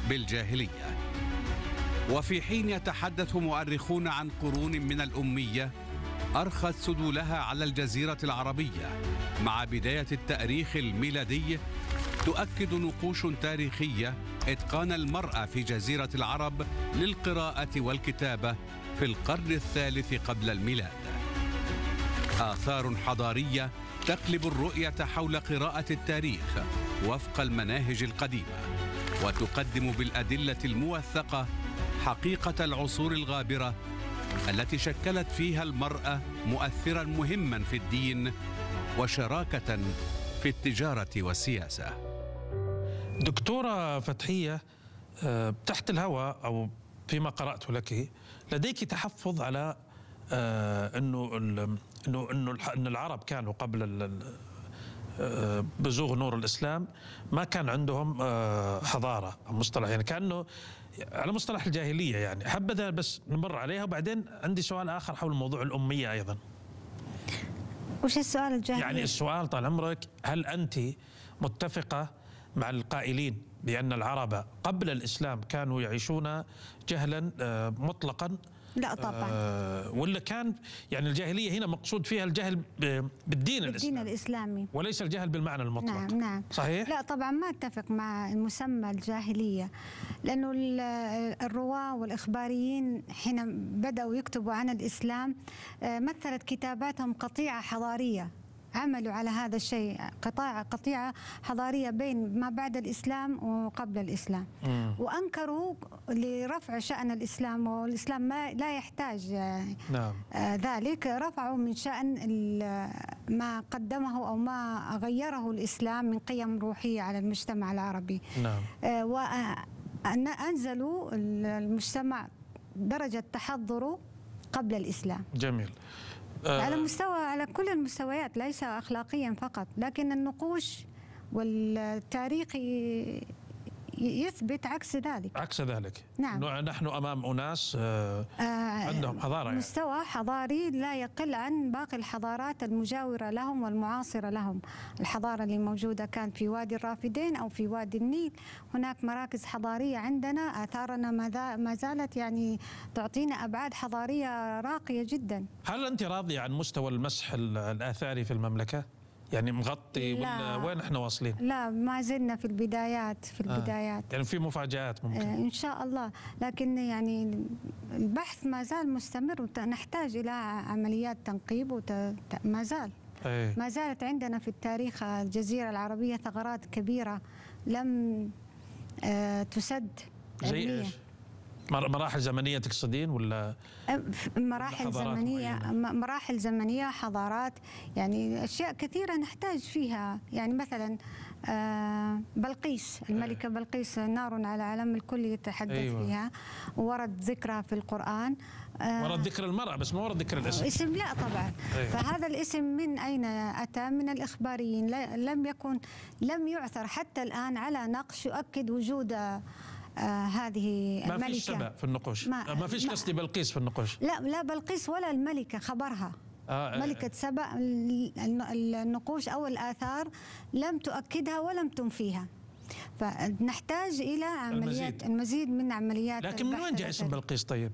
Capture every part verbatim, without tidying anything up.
بالجاهلية. وفي حين يتحدث مؤرخون عن قرون من الأمية أرخت سدولها على الجزيرة العربية مع بداية التاريخ الميلادي، تؤكد نقوش تاريخية إتقان المرأة في جزيرة العرب للقراءة والكتابة في القرن الثالث قبل الميلاد. آثار حضارية تقلب الرؤية حول قراءة التاريخ وفق المناهج القديمة، وتقدم بالأدلة الموثقة حقيقة العصور الغابرة التي شكلت فيها المرأة مؤثرا مهما في الدين وشراكة في التجارة والسياسة. دكتورة فتحية، تحت الهواء أو فيما قرأت لك لديك تحفظ على أنه أنه أنه أن العرب كانوا قبل بزوغ نور الإسلام ما كان عندهم حضارة أو مصطلح، يعني كأنه على مصطلح الجاهلية. يعني حبذا بس نمر عليها، وبعدين عندي سؤال آخر حول موضوع الأمية أيضا. وش السؤال الجاهلي؟ يعني السؤال طال عمرك، هل أنت متفقة مع القائلين بأن العرب قبل الإسلام كانوا يعيشون جهلا مطلقا؟ لا طبعا. آه ولا كان يعني الجاهلية هنا مقصود فيها الجهل بالدين, بالدين الإسلامي الإسلامي وليس الجهل بالمعنى المطلق؟ نعم نعم صحيح؟ لا طبعا ما اتفق مع المسمى الجاهلية، لأنه الرواة والإخباريين حين بدأوا يكتبوا عن الإسلام مثلت كتاباتهم قطيعة حضارية، عملوا على هذا الشيء قطاع قطيعة حضارية بين ما بعد الإسلام وقبل الإسلام. مم. وأنكروا لرفع شأن الإسلام، والإسلام ما لا يحتاج نعم. آه ذلك، رفعوا من شأن ما قدمه أو ما غيره الإسلام من قيم روحية على المجتمع العربي. نعم. آه وأنزلوا المجتمع درجة تحضره قبل الإسلام. جميل. على مستوى على كل المستويات، ليس أخلاقيا فقط، لكن النقوش والتاريخ يثبت عكس ذلك. عكس ذلك. نعم. نحن أمام أناس آه عندهم حضارة، يعني مستوى حضاري لا يقل عن باقي الحضارات المجاورة لهم والمعاصرة لهم. الحضارة اللي موجودة كانت في وادي الرافدين أو في وادي النيل، هناك مراكز حضارية عندنا، آثارنا ما زالت يعني تعطينا أبعاد حضارية راقية جدا. هل أنت راضية عن مستوى المسح الآثاري في المملكة؟ يعني مغطي ولا وين احنا واصلين؟ لا ما زلنا في البدايات في البدايات. آه. يعني في مفاجآت ممكن؟ آه ان شاء الله، لكن يعني البحث ما زال مستمر، ونحتاج الى عمليات تنقيب وت... ما زال أيه. ما زالت عندنا في التاريخ الجزيرة العربية ثغرات كبيرة لم آه تسد. زي ايش؟ مراحل زمنية تقصدين ولا مراحل زمنية؟ مراحل زمنية، حضارات، يعني أشياء كثيرة نحتاج فيها. يعني مثلا بلقيس، الملكة بلقيس نار على علم الكل يتحدث أيوة. فيها، وورد ذكرها في القرآن. ورد ذكر المرأة بس ما ورد ذكر الاسم. اسم لا طبعا. أيوة. فهذا الاسم من أين أتى؟ من الإخباريين، لم يكن لم يعثر حتى الآن على نقش يؤكد وجود آه هذه ما الملكة. ما فيش سبب في النقوش، ما, ما فيش قصدي بلقيس في النقوش. لا لا بلقيس ولا الملكة، خبرها آه ملكة سبأ. النقوش أو الآثار لم تؤكدها ولم تنفيها، فنحتاج إلى عمليات المزيد, المزيد من عمليات. لكن من وين جاء اسم بلقيس طيب؟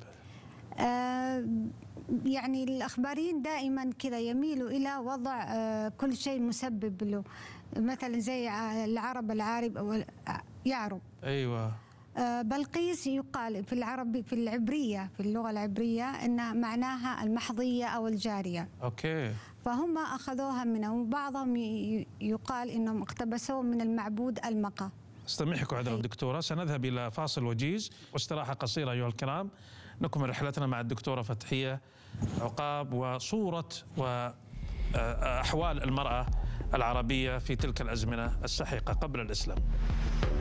آه يعني الأخباريين دائما كذا يميلوا إلى وضع آه كل شيء مسبب له، مثلا زي العرب العارب أو يعرب. أيوة. بلقيس يقال في العربي في العبرية في اللغة العبرية أن معناها المحظية أو الجارية. أوكي. فهم أخذوها منه، وبعضهم يقال أنهم اقتبسوه من المعبود المقا. استميحكم عذرا دكتورة، سنذهب إلى فاصل وجيز واستراحة قصيرة أيها الكرام، نكمل رحلتنا مع الدكتورة فتحية عقاب وصورة وأحوال المرأة العربية في تلك الأزمنة السحيقة قبل الإسلام.